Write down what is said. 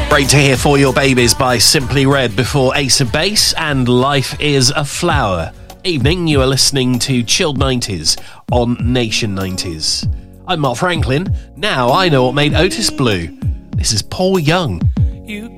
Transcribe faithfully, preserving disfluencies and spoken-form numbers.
Great to hear For Your Babies by Simply Red before Ace of Base and Life is a Flower. Evening, you are listening to Chilled nineties on Nation nineties. I'm Mark Franklin. Now I know what made Otis blue. This is Paul Young.